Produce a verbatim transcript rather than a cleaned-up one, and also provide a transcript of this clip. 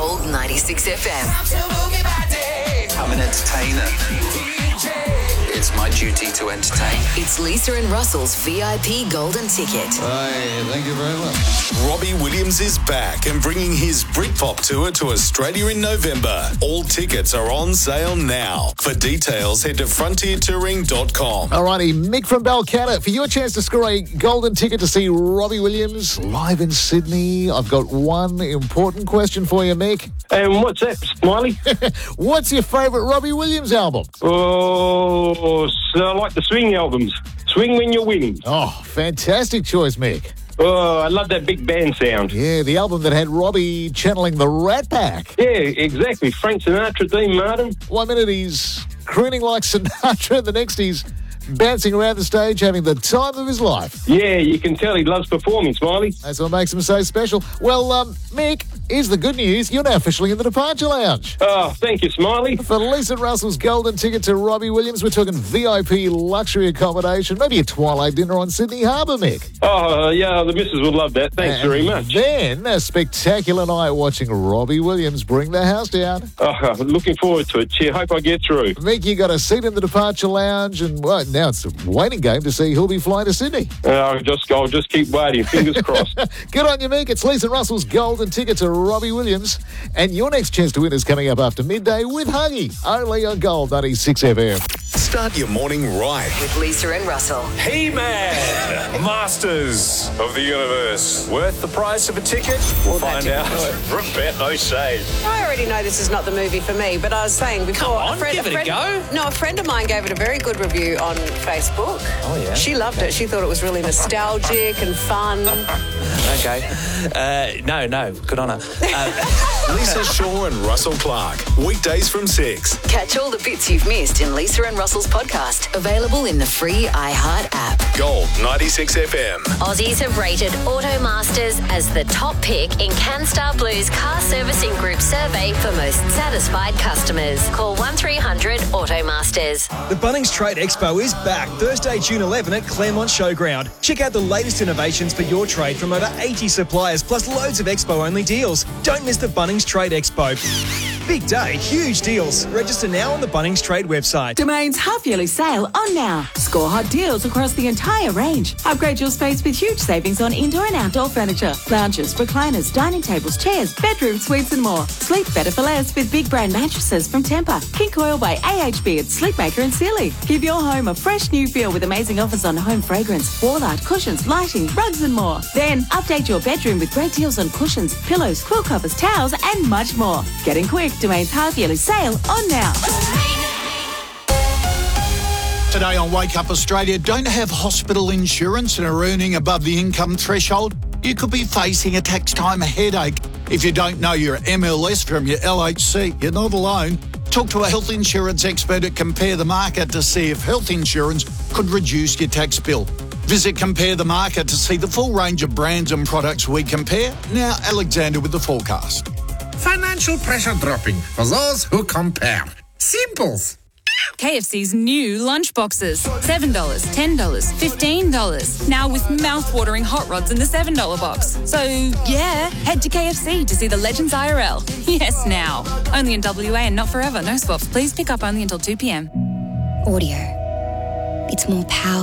Gold ninety-six F M. I'm an entertainer. It's my duty to entertain. It's Lisa and Russell's V I P Golden Ticket. Hey, thank you very much. Robbie Williams is back and bringing his Britpop tour to Australia in November. All tickets are on sale now. For details, head to frontier touring dot com. Alrighty, Mick from Balcatta, for your chance to score a golden ticket to see Robbie Williams live in Sydney, I've got one important question for you, Mick. And what's that, Smiley? What's your favourite Robbie Williams album? Oh, so I like the swing albums. Swing when you're winning. Oh, fantastic choice, Mick. Oh, I love that big band sound. Yeah, the album that had Robbie channeling the Rat Pack. Yeah, exactly. Frank Sinatra, Dean Martin. One minute he's crooning like Sinatra, the next he's bouncing around the stage having the time of his life. Yeah, you can tell he loves performing, Smiley. That's what makes him so special. Well, um, Mick, here's the good news. You're now officially in the Departure Lounge. Oh, thank you, Smiley. For Lisa Russell's golden ticket to Robbie Williams, we're talking V I P luxury accommodation, maybe a twilight dinner on Sydney Harbour, Mick. Oh, uh, yeah, the missus would love that. Thanks and very much. Then a spectacular night watching Robbie Williams bring the house down. Oh, looking forward to it. Cheer, hope I get through. Mick, you got a seat in the Departure Lounge, and well, now it's a waiting game to see who'll be flying to Sydney. Uh, I'll, just, I'll just keep waiting. Fingers crossed. Good on you, Mick. It's Lisa Russell's golden ticket to Robbie Williams. And your next chance to win is coming up after midday with Huggy, only on Gold ninety-six F M. Start your morning right. With Lisa and Russell. He-Man, Masters of the Universe. Worth the price of a ticket? We'll find out. Roberto Shade. I already know this is not the movie for me, but I was saying before... Come on, a friend, give a it friend, a go. No, a friend of mine gave it a very good review on Facebook. Oh, yeah? She loved it. She thought it was really nostalgic and fun. Okay. Uh, no, no. Good on her. Uh, Lisa Shaw and Russell Clark. Weekdays from six. Catch all the bits you've missed in Lisa and Russell's podcast. Available in the free iHeart app. Gold ninety-six F M. Aussies have rated Automasters as the top pick in CanStar Blue's car servicing group survey for most satisfied customers. Call one three hundred Automasters. The Bunnings Trade Expo is back Thursday, June eleventh at Claremont Showground. Check out the latest innovations for your trade from over eighty suppliers, plus loads of Expo-only deals. Don't miss the Bunnings Trade Expo. Big day, huge deals. Register now on the Bunnings Trade website. Domain's half-yearly sale on now. Score hot deals across the entire range. Upgrade your space with huge savings on indoor and outdoor furniture, lounges, recliners, dining tables, chairs, bedroom suites and more. Sleep better for less with big brand mattresses from Tempur, King Coil by A H B and Sleepmaker and Sealy. Give your home a fresh new feel with amazing offers on home fragrance, wall art, cushions, lighting, rugs and more. Then update your bedroom with great deals on cushions, pillows, quill covers, towels and much more. Getting quick. Domain's half-yearly sale on now. Today on Wake Up Australia, don't have hospital insurance and are earning above the income threshold? You could be facing a tax time headache. If you don't know your M L S from your L H C, you're not alone. Talk to a health insurance expert at Compare the Market to see if health insurance could reduce your tax bill. Visit Compare the Market to see the full range of brands and products we compare. Now, Alexander with the forecast. Financial pressure dropping for those who compare. Simples. K F C's new lunch boxes. seven dollars, ten dollars, fifteen dollars. Now with mouth-watering hot rods in the seven dollar box. So, yeah, head to K F C to see the Legends I R L. Yes, now. Only in W A and not forever. No swaps. Please pick up only until two p.m. Audio. It's more power.